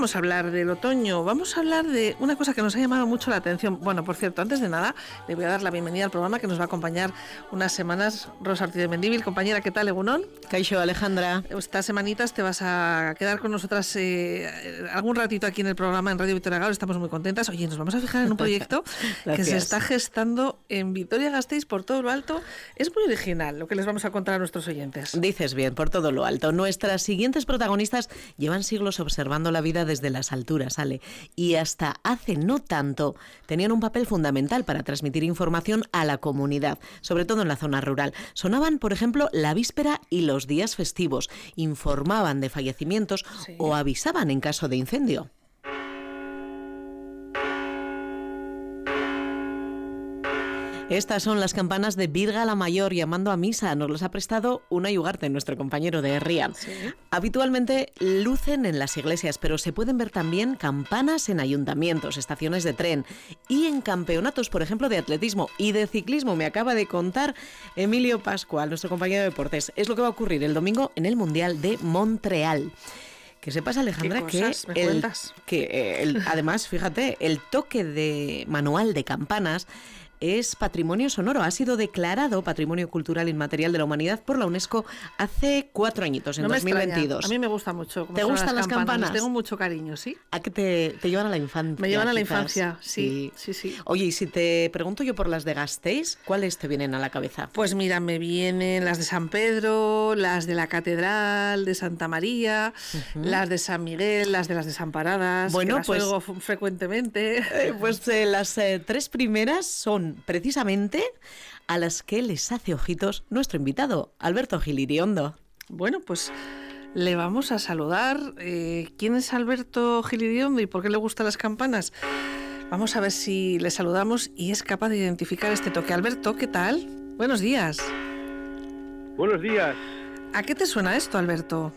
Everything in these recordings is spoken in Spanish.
vamos a hablar del otoño, vamos a hablar de una cosa que nos ha llamado mucho la atención. Bueno, por cierto, antes de nada, le voy a dar la bienvenida al programa que nos va a acompañar unas semanas, Rosa Ortiz de Mendívil. Compañera, ¿qué tal, Egunon? Kaixo, Alejandra. Estas semanitas te vas a quedar con nosotras algún ratito aquí en el programa en Radio Vitoria Gasteiz. Estamos muy contentas. Oye, nos vamos a fijar en un proyecto que se está gestando en Vitoria-Gasteiz por todo lo alto. Es muy original lo que les vamos a contar a nuestros oyentes. Dices bien, por todo lo alto. Nuestras siguientes protagonistas llevan siglos observando la vida desde las alturas, Ale, y hasta hace no tanto tenían un papel fundamental para transmitir información a la comunidad, sobre todo en la zona rural. Sonaban, por ejemplo, la víspera y los días festivos, informaban de fallecimientos o avisaban en caso de incendio. Estas son las campanas de Virga la Mayor llamando a misa. Nos las ha prestado Unai Ugarte, nuestro compañero de Herria. ¿Sí? Habitualmente lucen en las iglesias, pero se pueden ver también campanas en ayuntamientos, estaciones de tren y en campeonatos, por ejemplo, de atletismo y de ciclismo. Me acaba de contar Emilio Pascual, nuestro compañero de deportes. Es lo que va a ocurrir el domingo en el Mundial de Montreal. Que sepas, Alejandra, además, fíjate, el toque de manual de campanas es patrimonio sonoro. Ha sido declarado Patrimonio Cultural Inmaterial de la Humanidad por la UNESCO hace 4 añitos, en 2022. A mí me gusta mucho. ¿Te gustan las campanas? Tengo mucho cariño, ¿sí? ¿A qué te llevan a la infancia? Me llevan a la quizás? infancia, sí. Oye, y si te pregunto yo por las de Gasteiz, ¿cuáles te vienen a la cabeza? Pues mira, me vienen las de San Pedro, las de la Catedral de Santa María, las de San Miguel, las de Desamparadas, bueno, que las oigo frecuentemente. Las 3 primeras son precisamente a las que les hace ojitos nuestro invitado, Alberto Gil Iriondo. Bueno, pues le vamos a saludar. ¿Quién es Alberto Gil Iriondo y por qué le gustan las campanas? Vamos a ver si le saludamos y es capaz de identificar este toque. Alberto, ¿qué tal? Buenos días. Buenos días. ¿A qué te suena esto, Alberto?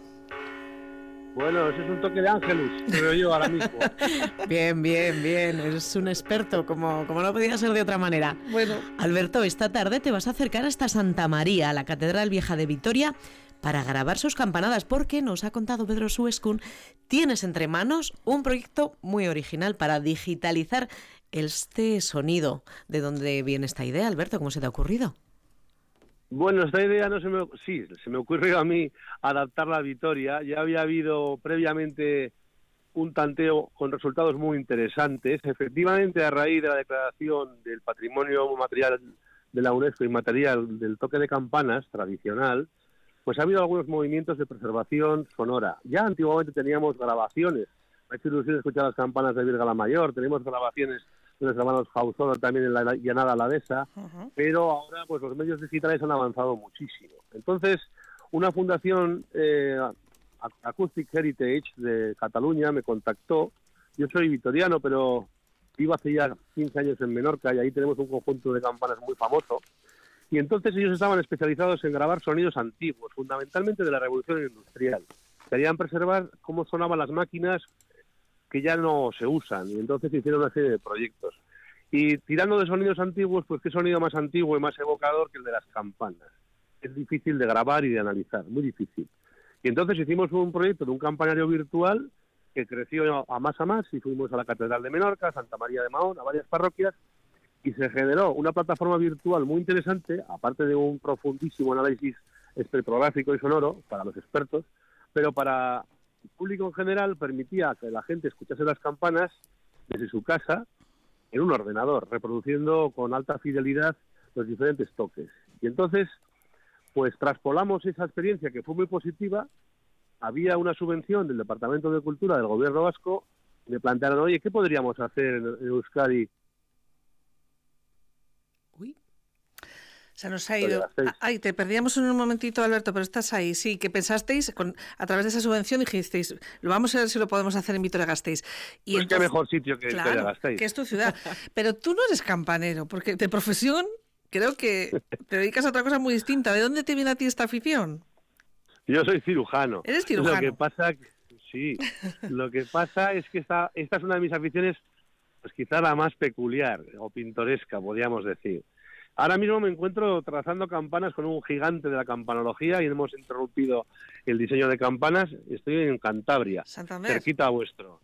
Bueno, ese es un toque de Ángelus, creo yo ahora mismo. Bien. Eres un experto, como no podía ser de otra manera. Bueno, Alberto, esta tarde te vas a acercar hasta Santa María, a la Catedral Vieja de Vitoria, para grabar sus campanadas, porque nos ha contado Pedro Suescun, tienes entre manos un proyecto muy original para digitalizar este sonido. ¿De dónde viene esta idea, Alberto? ¿Cómo se te ha ocurrido? Bueno, esta idea se me ocurrió a mí adaptarla a Vitoria. Ya había habido previamente un tanteo con resultados muy interesantes. Efectivamente, a raíz de la declaración del Patrimonio Material de la UNESCO inmaterial del toque de campanas tradicional, pues ha habido algunos movimientos de preservación sonora. Ya antiguamente teníamos grabaciones. Me ha hecho ilusión escuchar las campanas de Virga la Mayor. Tenemos grabaciones de los hermanos Jausolo también en la llanada alavesa, pero ahora pues los medios digitales han avanzado muchísimo. Entonces, una fundación Acoustic Heritage de Cataluña me contactó. Yo soy vitoriano, pero vivo hace ya 15 años en Menorca y ahí tenemos un conjunto de campanas muy famoso. Y entonces ellos estaban especializados en grabar sonidos antiguos, fundamentalmente de la Revolución Industrial. Querían preservar cómo sonaban las máquinas que ya no se usan, y entonces hicieron una serie de proyectos. Y tirando de sonidos antiguos, pues qué sonido más antiguo y más evocador que el de las campanas. Es difícil de grabar y de analizar, muy difícil. Y entonces hicimos un proyecto de un campanario virtual que creció a más y fuimos a la Catedral de Menorca, a Santa María de Mahón, a varias parroquias, y se generó una plataforma virtual muy interesante, aparte de un profundísimo análisis espectrográfico y sonoro para los expertos, pero para el público en general permitía que la gente escuchase las campanas desde su casa en un ordenador, reproduciendo con alta fidelidad los diferentes toques. Y entonces, pues traspolamos esa experiencia que fue muy positiva. Había una subvención del Departamento de Cultura del Gobierno Vasco y me plantearon, oye, ¿qué podríamos hacer en Euskadi? Se nos ha ido. Ay, te perdíamos en un momentito, Alberto, pero estás ahí. Sí, que pensasteis, a través de esa subvención dijisteis, lo vamos a ver si lo podemos hacer en Vitoria-Gasteiz. Y pues entonces, qué mejor sitio que Vitoria-Gasteiz. Que es tu ciudad. Pero tú no eres campanero, porque de profesión creo que te dedicas a otra cosa muy distinta. ¿De dónde te viene a ti esta afición? Yo soy cirujano. ¿Eres cirujano? Lo que pasa es que esta es una de mis aficiones, pues quizá la más peculiar o pintoresca, podríamos decir. Ahora mismo me encuentro trazando campanas con un gigante de la campanología y hemos interrumpido el diseño de campanas. Estoy en Cantabria, Santander, cerquita a vuestro.